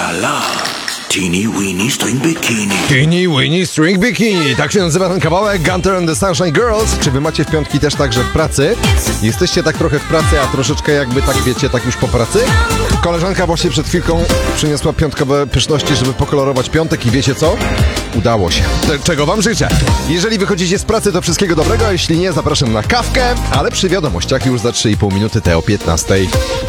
la la. Teeny weeny string bikini. Teeny Weeny String Bikini. Tak się nazywa ten kawałek, Gunter and the Sunshine Girls. Czy wy macie w piątki też także w pracy? Jesteście tak trochę w pracy, a troszeczkę jakby tak wiecie, tak już po pracy? Koleżanka właśnie przed chwilką przyniosła piątkowe pyszności, żeby pokolorować piątek i wiecie co? Udało się. Czego wam życzę. Jeżeli wychodzicie z pracy, to wszystkiego dobrego, a jeśli nie, zapraszam na kawkę, ale przy wiadomościach już za 3,5 minuty te o 15.